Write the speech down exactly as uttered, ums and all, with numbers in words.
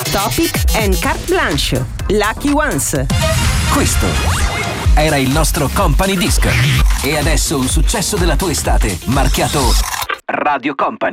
Topic and Carte Blanche. Lucky Ones. Questo era il nostro Company Disc. E adesso un successo della tua estate, marchiato Radio Company.